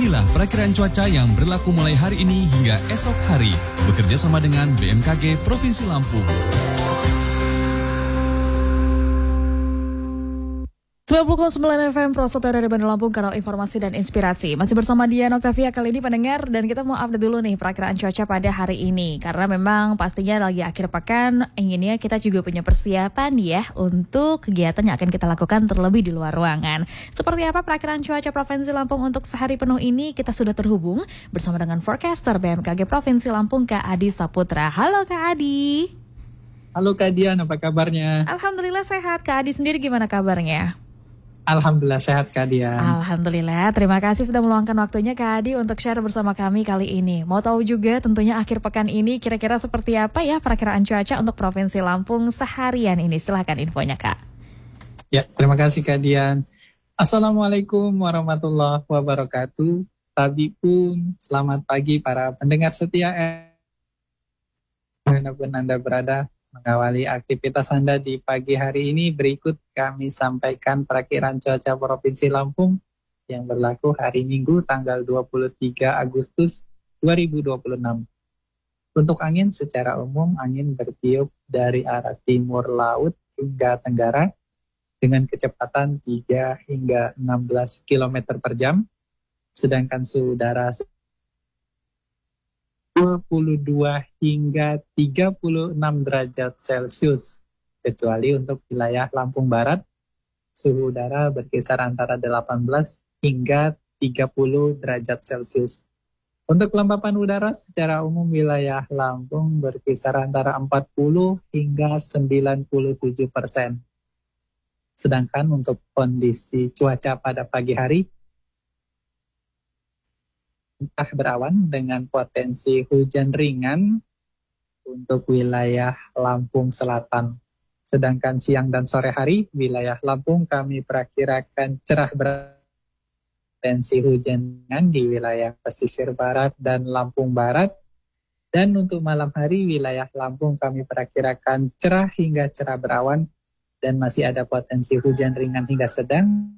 Inilah perakiraan cuaca yang berlaku mulai hari ini hingga esok hari, bekerja sama dengan BMKG Provinsi Lampung. 99 FM Prosoto dari Bandar Lampung, kanal informasi dan inspirasi. Masih bersama Dian Octavia kali ini pendengar, dan kita mau update dulu nih perakiraan cuaca pada hari ini. Karena memang pastinya lagi akhir pekan, inginnya kita juga punya persiapan ya untuk kegiatan yang akan kita lakukan terlebih di luar ruangan. Seperti apa perakiraan cuaca Provinsi Lampung untuk sehari penuh ini? Kita sudah terhubung bersama dengan forecaster BMKG Provinsi Lampung, Kak Adi Saputra. Halo Kak Adi. Halo Kak Dian, apa kabarnya? Alhamdulillah sehat. Kak Adi sendiri gimana kabarnya? Alhamdulillah sehat Kak Dian. Alhamdulillah, terima kasih sudah meluangkan waktunya Kak Adi untuk share bersama kami kali ini. Mau tahu juga tentunya akhir pekan ini kira-kira seperti apa ya perakiraan cuaca untuk Provinsi Lampung seharian ini. Silahkan infonya Kak. Ya, terima kasih Kak Dian. Assalamualaikum warahmatullahi wabarakatuh. Tabi pun selamat pagi para pendengar setia dimanapun Anda berada. Mengawali aktivitas Anda di pagi hari ini, berikut kami sampaikan perakiraan cuaca Provinsi Lampung yang berlaku hari Minggu tanggal 23 Agustus 2026. Untuk angin secara umum, angin bertiup dari arah timur laut hingga tenggara dengan kecepatan 3 hingga 16 km per jam, sedangkan suhu udara 22 hingga 36 derajat Celcius, kecuali untuk wilayah Lampung Barat, suhu udara berkisar antara 18 hingga 30 derajat Celcius. Untuk kelembapan udara secara umum wilayah Lampung berkisar antara 40 hingga 97%. Sedangkan untuk kondisi cuaca pada pagi hari, berawan dengan potensi hujan ringan untuk wilayah Lampung Selatan. Sedangkan siang dan sore hari, wilayah Lampung kami perakirakan cerah berpotensi hujan ringan di wilayah pesisir barat dan Lampung Barat. Dan untuk malam hari, wilayah Lampung kami perakirakan cerah hingga cerah berawan dan masih ada potensi hujan ringan hingga sedang.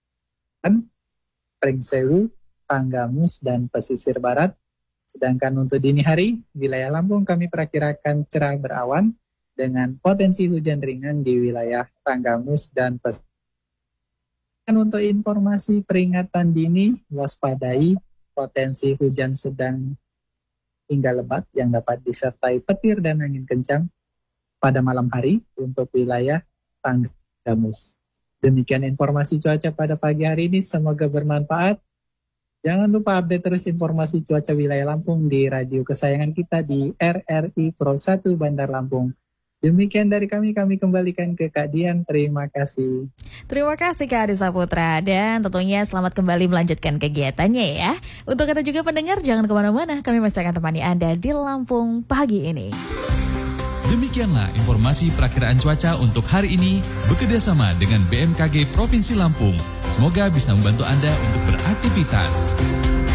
Pringsewu, Tanggamus, dan pesisir barat. Sedangkan untuk dini hari, wilayah Lampung kami perakirakan cerah berawan dengan potensi hujan ringan di wilayah Tanggamus dan pesisir. Dan untuk informasi peringatan dini, waspadai potensi hujan sedang hingga lebat yang dapat disertai petir dan angin kencang pada malam hari untuk wilayah Tanggamus. Demikian informasi cuaca pada pagi hari ini, semoga bermanfaat. Jangan lupa update terus informasi cuaca wilayah Lampung di radio kesayangan kita di RRI Pro 1 Bandar Lampung. Demikian dari kami kembalikan ke Kak Dian. Terima kasih. Terima kasih Kak Adi Saputra, dan tentunya selamat kembali melanjutkan kegiatannya ya. Untuk Anda juga pendengar, jangan kemana-mana, kami masih akan temani Anda di Lampung pagi ini. Demikianlah informasi perakiraan cuaca untuk hari ini bekerjasama dengan BMKG Provinsi Lampung. Semoga bisa membantu Anda untuk beraktivitas.